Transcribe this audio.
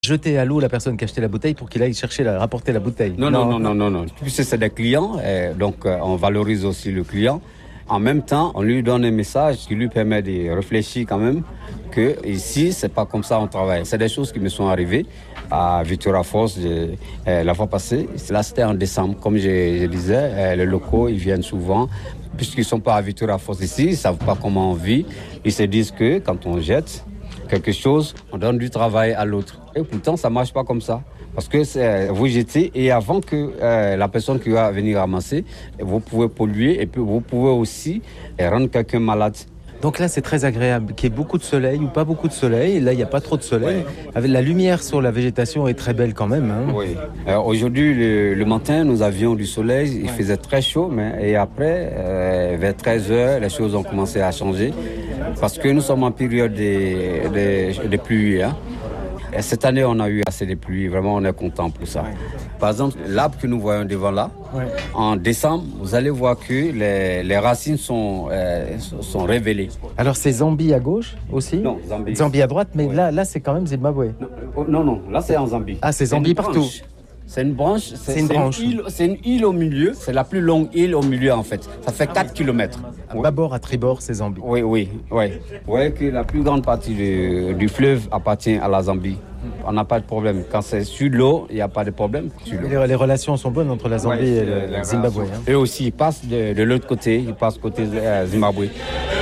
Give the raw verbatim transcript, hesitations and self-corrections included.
Jeter à l'eau la personne qui a acheté la bouteille pour qu'il aille chercher, la, rapporter la bouteille. Non, non, non, non, non, non. Puisque c'est des clients, et donc euh, on valorise aussi le client. En même temps, on lui donne un message qui lui permet de réfléchir quand même que ici, c'est pas comme ça on travaille. C'est des choses qui me sont arrivées à Victoria Falls euh, la fois passée. Là, c'était en décembre. Comme je, je disais, euh, les locaux, ils viennent souvent. Puisqu'ils ne sont pas à Victoria Falls ici, ils ne savent pas comment on vit. Ils se disent que quand on jette quelque chose, on donne du travail à l'autre. Et pourtant, ça ne marche pas comme ça. Parce que c'est, vous jetez et avant que euh, la personne qui va venir ramasser, vous pouvez polluer et puis vous pouvez aussi rendre quelqu'un malade. Donc là, c'est très agréable qu'il y ait beaucoup de soleil ou pas beaucoup de soleil. Là, il n'y a pas trop de soleil. Ouais. Avec la lumière sur la végétation est très belle quand même. Hein. Oui. Alors, aujourd'hui, le, le matin, nous avions du soleil. Il ouais. faisait très chaud. Mais, et après, euh, vers treize heures, les choses ont commencé à changer. Parce que nous sommes en période de, de, de pluie. Hein. Et cette année, on a eu assez de pluie. Vraiment, on est content pour ça. Ouais. Par exemple, l'arbre que nous voyons devant là, ouais. en décembre, vous allez voir que les, les racines sont, euh, sont révélées. Alors, c'est Zambie à gauche aussi ? Non, Zambie. Zambie à droite, mais ouais. là, là, c'est quand même Zimbabwe. Non, non, non, là, c'est en Zambie. Ah, c'est Zambie partout. C'est une branche. C'est, c'est une c'est branche. Une île, c'est une île au milieu. C'est la plus longue île au milieu, en fait. Ça fait quatre kilomètres. À bâbord, à tribord, c'est Zambie. Oui, oui, oui. Vous voyez que la plus grande partie du, du fleuve appartient à la Zambie. On n'a pas de problème. Quand c'est sur l'eau, il n'y a pas de problème. Les, les relations sont bonnes entre la Zambie ouais, et le Zimbabwe. Hein. Eux aussi, ils passent de, de l'autre côté. Ils passent côté euh, Zimbabwe.